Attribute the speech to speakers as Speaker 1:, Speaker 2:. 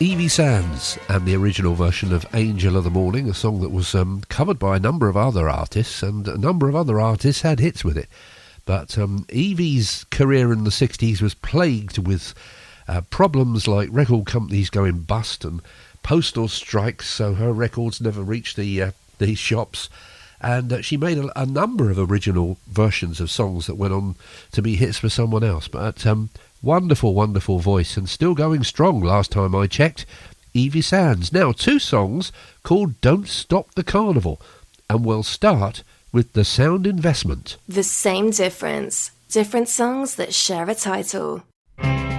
Speaker 1: Evie Sands and the original version of Angel of the Morning, a song that was covered by a number of other artists, and a number of other artists had hits with it. But Evie's career in the 60s was plagued with problems like record companies going bust and postal strikes, so her records never reached the shops. And she made a number of original versions of songs that went on to be hits for someone else. But wonderful, wonderful voice, and still going strong last time I checked. Evie Sands. Now, 2 songs called Don't Stop the Carnival. And we'll start with The Sound Investment.
Speaker 2: The same difference. Different songs that share a title.